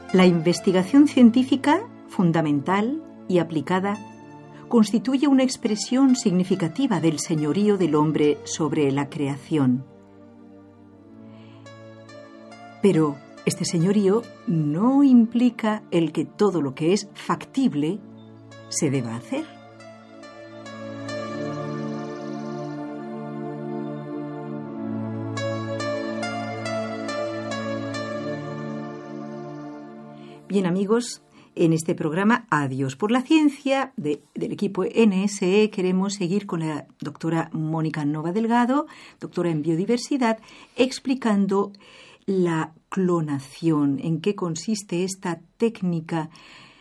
La investigación científica, fundamental y aplicada, constituye una expresión significativa del señorío del hombre sobre la creación. Pero este señorío no implica el que todo lo que es factible se deba hacer. Bien, amigos, en este programa Adiós por la Ciencia del equipo NSE queremos seguir con la doctora Mónica Nova Delgado, doctora en biodiversidad, explicando la clonación, en qué consiste esta técnica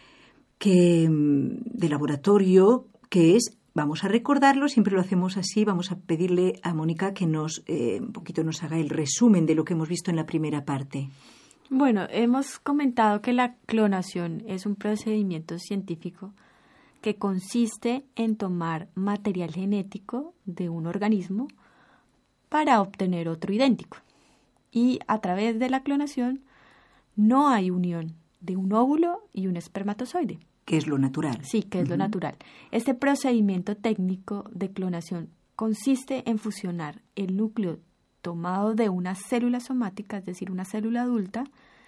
de laboratorio que es, vamos a recordarlo, siempre lo hacemos así, vamos a pedirle a Mónica que nos haga el resumen de lo que hemos visto en la primera parte. Bueno, hemos comentado que la clonación es un procedimiento científico que consiste en tomar material genético de un organismo para obtener otro idéntico. Y a través de la clonación no hay unión de un óvulo y un espermatozoide. Que es lo natural. Sí, que es lo natural. Este procedimiento técnico de clonación consiste en fusionar el núcleo tomado de una célula somática, es decir, una célula adulta,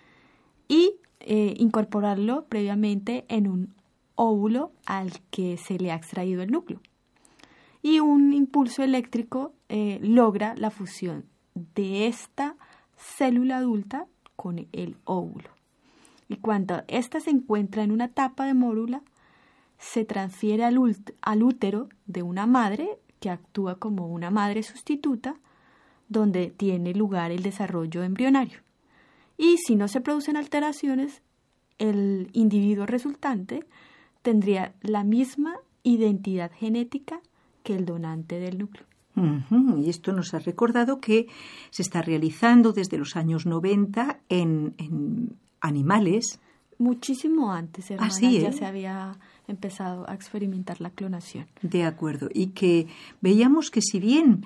y incorporarlo previamente en un óvulo al que se le ha extraído el núcleo. Y un impulso eléctrico logra la fusión de esta célula adulta con el óvulo. Y cuando ésta se encuentra en una etapa de mórula, se transfiere al útero de una madre que actúa como una madre sustituta, donde tiene lugar el desarrollo embrionario. Y si no se producen alteraciones, el individuo resultante tendría la misma identidad genética que el donante del núcleo. Y esto nos ha recordado que se está realizando desde los años 90 en animales. Muchísimo antes, hermana, ya se había empezado a experimentar la clonación. De acuerdo, y que veíamos que si bien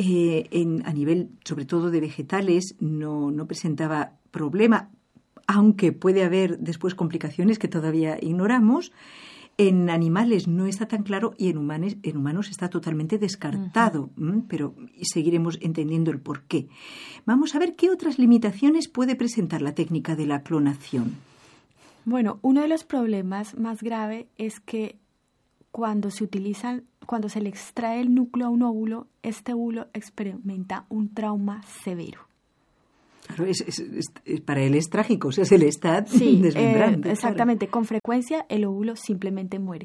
a nivel, sobre todo de vegetales, no presentaba problema, aunque puede haber después complicaciones que todavía ignoramos, en animales no está tan claro y en humanos está totalmente descartado, pero seguiremos entendiendo el porqué. Vamos a ver qué otras limitaciones puede presentar la técnica de la clonación. Bueno, uno de los problemas más graves es que cuando se le extrae el núcleo a un óvulo, este óvulo experimenta un trauma severo. Claro, para él es trágico, o sea, se le está desmembrando. Exactamente, claro. Con frecuencia el óvulo simplemente muere.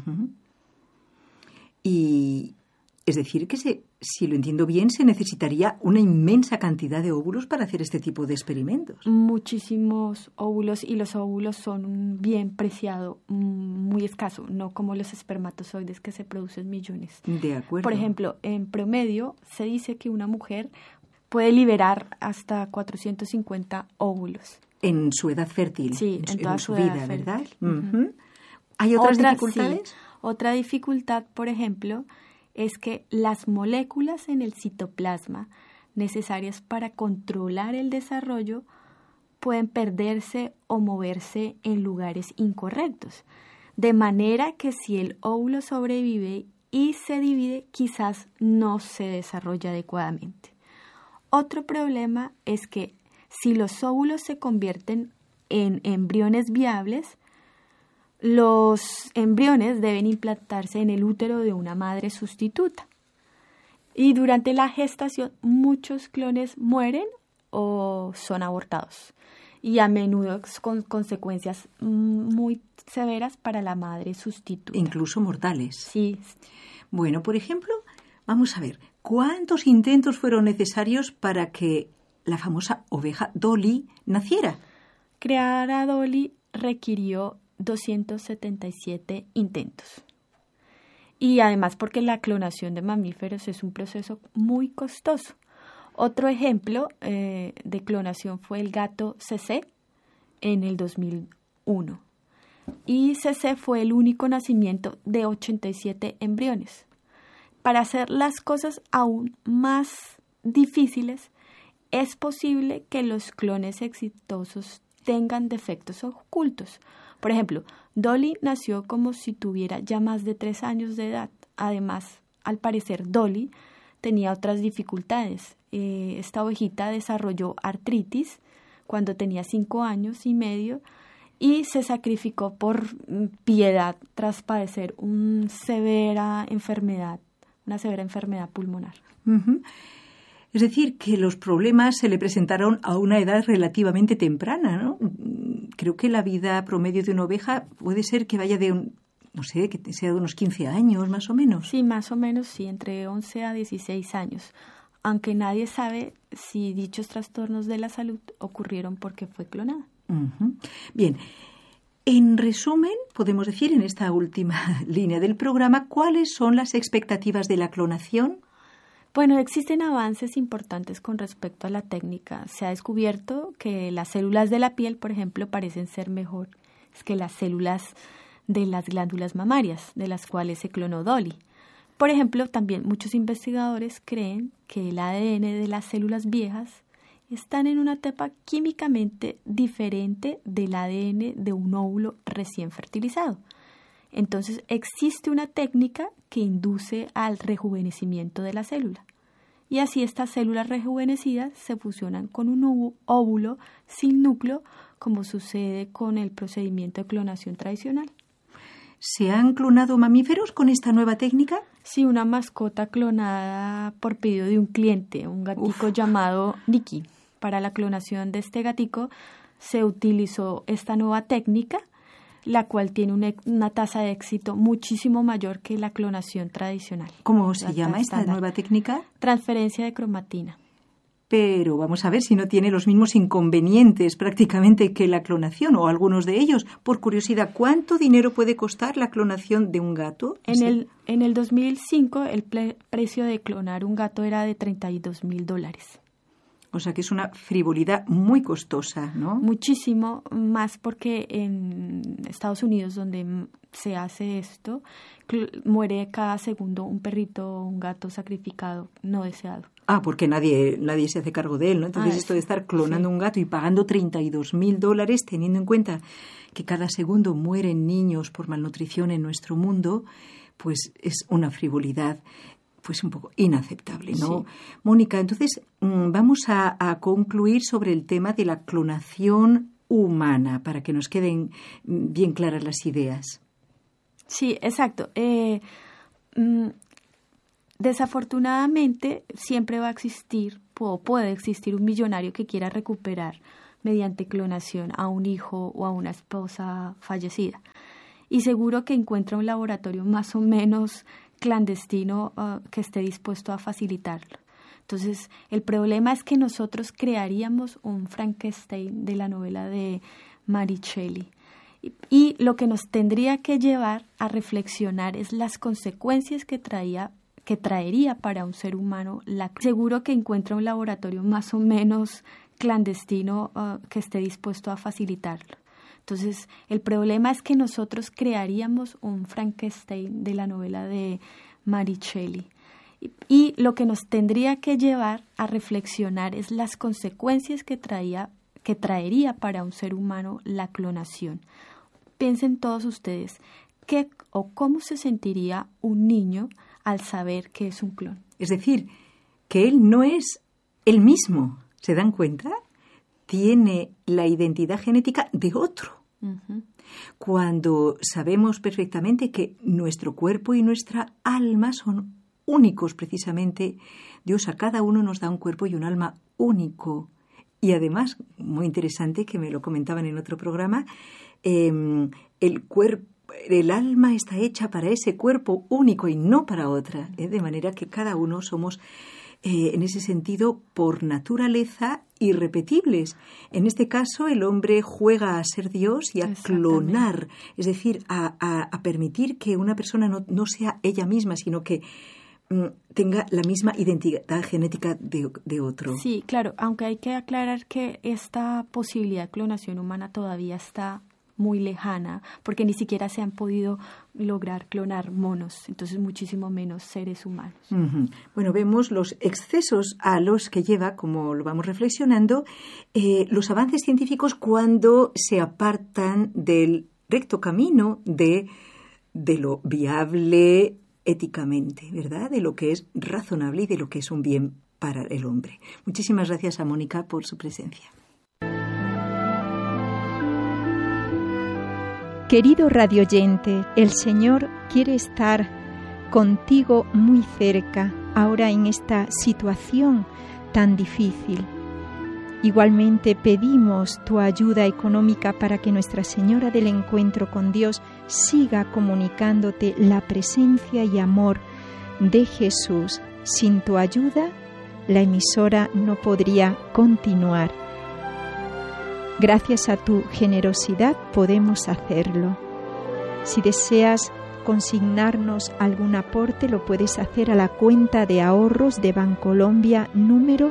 Y es decir, que si lo entiendo bien, se necesitaría una inmensa cantidad de óvulos para hacer este tipo de experimentos. Muchísimos óvulos, y los óvulos son un bien preciado, muy escaso, no como los espermatozoides que se producen millones. De acuerdo. Por ejemplo, en promedio se dice que una mujer puede liberar hasta 450 óvulos. En su edad fértil. Sí, en toda su vida, edad ¿verdad? fértil. ¿Hay otras dificultades? Sí. Otra dificultad, por ejemplo, es que las moléculas en el citoplasma necesarias para controlar el desarrollo pueden perderse o moverse en lugares incorrectos. De manera que si el óvulo sobrevive y se divide, quizás no se desarrolla adecuadamente. Otro problema es que si los óvulos se convierten en embriones viables, los embriones deben implantarse en el útero de una madre sustituta. Y durante la gestación muchos clones mueren o son abortados. Y a menudo con consecuencias muy severas para la madre sustituta. Incluso mortales. Sí. Bueno, por ejemplo, vamos a ver, ¿cuántos intentos fueron necesarios para que la famosa oveja Dolly naciera? Crear a Dolly requirió 277 intentos. Y además porque la clonación de mamíferos es un proceso muy costoso. Otro ejemplo de clonación fue el gato CC en el 2001. Y CC fue el único nacimiento de 87 embriones. Para hacer las cosas aún más difíciles, es posible que los clones exitosos tengan defectos ocultos. Por ejemplo, Dolly nació como si tuviera ya más de 3 años de edad. Además, al parecer, Dolly tenía otras dificultades. Esta ovejita desarrolló artritis cuando tenía 5 años y medio y se sacrificó por piedad tras padecer una severa enfermedad pulmonar. Uh-huh. Es decir, que los problemas se le presentaron a una edad relativamente temprana, ¿no? Creo que la vida promedio de una oveja puede ser que vaya de que sea de unos 15 años, más o menos. Sí, más o menos, sí, entre 11 a 16 años. Aunque nadie sabe si dichos trastornos de la salud ocurrieron porque fue clonada. Uh-huh. Bien, en resumen, podemos decir en esta última línea del programa, ¿cuáles son las expectativas de la clonación? Bueno, existen avances importantes con respecto a la técnica. Se ha descubierto que las células de la piel, por ejemplo, parecen ser mejores que las células de las glándulas mamarias, de las cuales se clonó Dolly. Por ejemplo, también muchos investigadores creen que el ADN de las células viejas están en una etapa químicamente diferente del ADN de un óvulo recién fertilizado. Entonces, existe una técnica que induce al rejuvenecimiento de la célula. Y así estas células rejuvenecidas se fusionan con un óvulo sin núcleo, como sucede con el procedimiento de clonación tradicional. ¿Se han clonado mamíferos con esta nueva técnica? Sí, una mascota clonada por pedido de un cliente, un gatico llamado Nicky. Para la clonación de este gatico se utilizó esta nueva técnica, la cual tiene una tasa de éxito muchísimo mayor que la clonación tradicional. ¿Cómo se llama esta nueva técnica? Transferencia de cromatina. Pero vamos a ver si no tiene los mismos inconvenientes prácticamente que la clonación o algunos de ellos. Por curiosidad, ¿cuánto dinero puede costar la clonación de un gato? En el 2005 el precio de clonar un gato era de $32,000. O sea que es una frivolidad muy costosa, ¿no? Muchísimo más porque en Estados Unidos, donde se hace esto, muere cada segundo un perrito o un gato sacrificado no deseado. Ah, porque nadie se hace cargo de él, ¿no? Entonces esto de estar clonando un gato y pagando $32,000, teniendo en cuenta que cada segundo mueren niños por malnutrición en nuestro mundo, pues es una frivolidad pues un poco inaceptable, ¿no? Sí. Mónica, entonces vamos a concluir sobre el tema de la clonación humana para que nos queden bien claras las ideas. Sí, exacto. Desafortunadamente siempre va a existir o puede existir un millonario que quiera recuperar mediante clonación a un hijo o a una esposa fallecida. Y seguro que encuentra un laboratorio más o menos clandestino que esté dispuesto a facilitarlo. Entonces, el problema es que nosotros crearíamos un Frankenstein de la novela de Mary Shelley. Y lo que nos tendría que llevar a reflexionar es las consecuencias que traería para un ser humano. Seguro que encuentra un laboratorio más o menos clandestino que esté dispuesto a facilitarlo. Entonces, el problema es que nosotros crearíamos un Frankenstein de la novela de Mary Shelley. Y lo que nos tendría que llevar a reflexionar es las consecuencias que traería para un ser humano la clonación. Piensen todos ustedes, ¿qué o cómo se sentiría un niño al saber que es un clon? Es decir, que él no es él mismo, ¿se dan cuenta? Tiene la identidad genética de otro. Uh-huh. Cuando sabemos perfectamente que nuestro cuerpo y nuestra alma son únicos precisamente, Dios a cada uno nos da un cuerpo y un alma único. Y además, muy interesante, que me lo comentaban en otro programa, el alma está hecha para ese cuerpo único y no para otra, de manera que cada uno somos en ese sentido por naturaleza irrepetibles. En este caso el hombre juega a ser Dios y a clonar, es decir, a permitir que una persona no sea ella misma, sino que tenga la misma identidad genética de otro. Sí, claro, aunque hay que aclarar que esta posibilidad de clonación humana todavía está muy lejana, porque ni siquiera se han podido lograr clonar monos, entonces muchísimo menos seres humanos. Uh-huh. Bueno, vemos los excesos a los que lleva, como lo vamos reflexionando, los avances científicos cuando se apartan del recto camino de lo viable éticamente, ¿verdad? De lo que es razonable y de lo que es un bien para el hombre. Muchísimas gracias a Mónica por su presencia. Querido radioyente, el Señor quiere estar contigo muy cerca ahora en esta situación tan difícil. Igualmente pedimos tu ayuda económica para que Nuestra Señora del Encuentro con Dios siga comunicándote la presencia y amor de Jesús. Sin tu ayuda, la emisora no podría continuar. Gracias a tu generosidad podemos hacerlo. Si deseas consignarnos algún aporte, lo puedes hacer a la cuenta de ahorros de Bancolombia número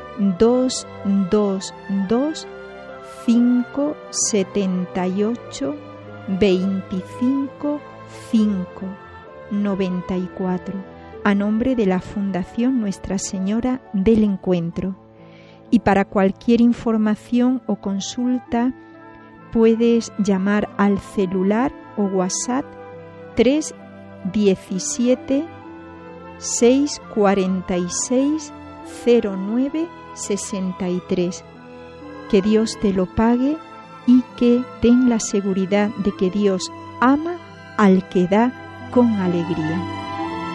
222-578-25-5-94, a nombre de la Fundación Nuestra Señora del Encuentro. Y para cualquier información o consulta puedes llamar al celular o WhatsApp 317 646 0963. Que Dios te lo pague y que ten la seguridad de que Dios ama al que da con alegría.